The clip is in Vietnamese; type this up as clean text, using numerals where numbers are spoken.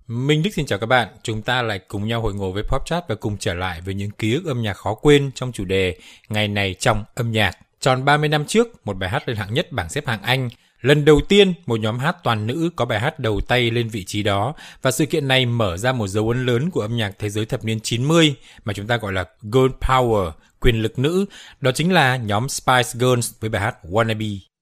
Minh Đức xin chào các bạn, chúng ta lại cùng nhau hội ngộ với Popchat và cùng trở lại với những ký ức âm nhạc khó quên trong chủ đề Ngày này trong âm nhạc. Tròn 30 năm trước, một bài hát lên hạng nhất bảng xếp hạng Anh. Lần đầu tiên, một nhóm hát toàn nữ có bài hát đầu tay lên vị trí đó, và sự kiện này mở ra một dấu ấn lớn của âm nhạc thế giới thập niên 90 mà chúng ta gọi là Girl Power, quyền lực nữ. Đó chính là nhóm Spice Girls với bài hát Wannabe.